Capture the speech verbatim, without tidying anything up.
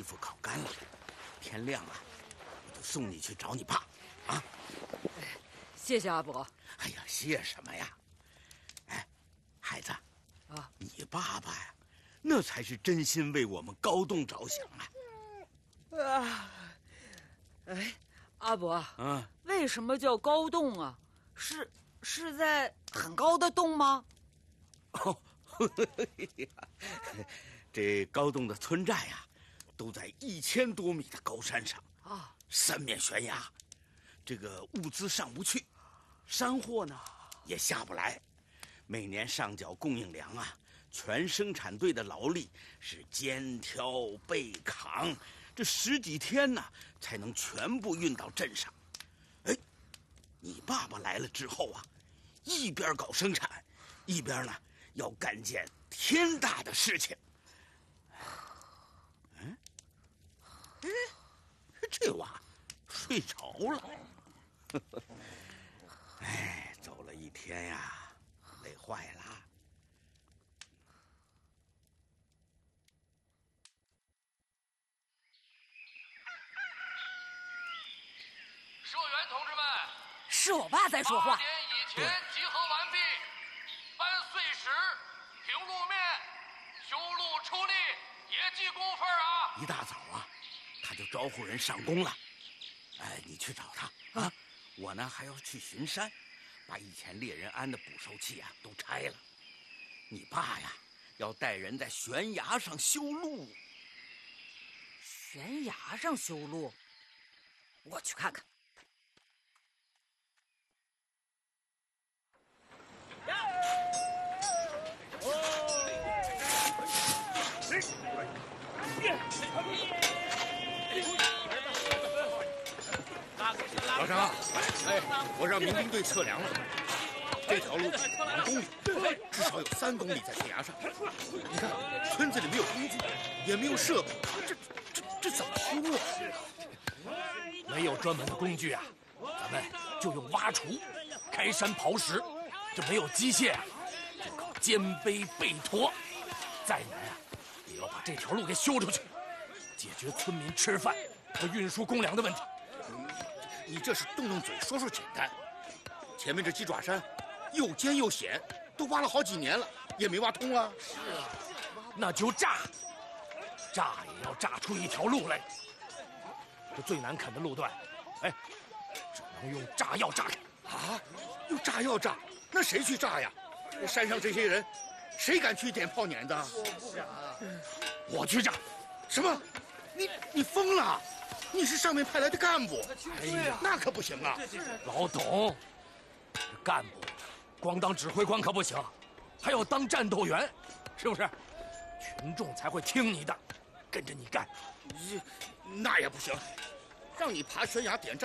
服烤干了，天亮了，我就送你去找你爸，啊！ 谢谢阿伯。 哎呀，谢什么呀？哎，孩子，啊，你爸爸呀，那才是真心为我们高栋着想啊！ 啊，哎，阿伯， 嗯， 为什么叫高洞啊？是是在很高的洞吗？ 哦，呵呵呵这高洞的村寨呀、啊，都在一千多米的高山上啊，三面悬崖，这个物资上不去，山货呢也下不来，每年上缴供应粮啊，全生产队的劳力是肩挑背扛，这十几天呢才能全部运到镇上。哎，你爸爸来了之后啊，一边搞生产，一边呢要干件天大的事情。嗯，哎，这娃睡着了。哎，走了一天呀，累坏了。 社员同志们， 是我爸在说话。 八点以前集合完毕，搬碎石、平路面、修路出力，也记工分啊！ 一大早啊，他就招呼人上工了。哎，你去找他啊！我呢还要去巡山，把以前猎人安的捕兽器啊都拆了。你爸呀，要带人在悬崖上修路。 悬崖上修路，我去看看。 老张，哎，我让民兵队测量了，这条路两公里，至少有三公里在悬崖上。你看，村子里没有工具，也没有设备，这这这怎么修啊？ 没有专门的工具啊，咱们就用挖锄、开山刨石。这没有机械啊，就靠肩背背驮。再难啊，也要把这条路给修出去，解决村民吃饭和运输公粮的问题。 你这是动动嘴说说简单，前面这鸡爪山又尖又险，都挖了好几年了，也没挖通啊。 是啊，那就炸，炸也要炸出一条路来。这最难啃的路段，哎，只能用炸药炸开。 啊，用炸药炸？那谁去炸呀？山上这些人，谁敢去点炮碾的？ 我不敢啊，我去炸。 什么？你你疯了？你是上面派来的干部， 哎呀， 那可不行啊！ 老董，这干部光当指挥官可不行，还要当战斗员，是不是？群众才会听你的，跟着你干。 那也不行，让你爬悬崖点炸。